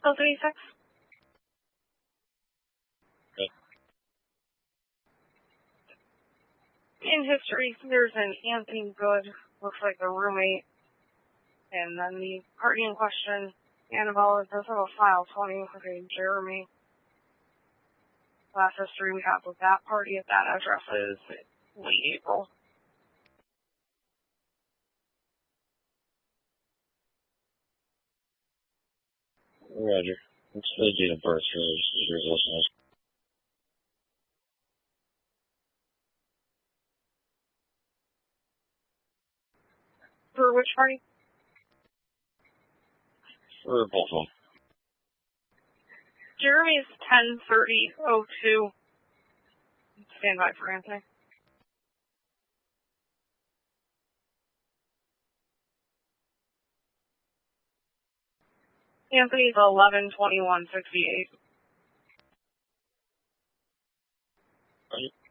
Still 36? Okay. In history, there's an Anthony Good, looks like a roommate. And then the party in question, Annabelle, does have a file 20 with a Jeremy. Last history we have with that party at that address is late April. Roger. What's the date of birth for your listeners? For which party? For both of them. Jeremy's 10/30/02. Stand by for Anthony. Anthony's 11/21/68. Right.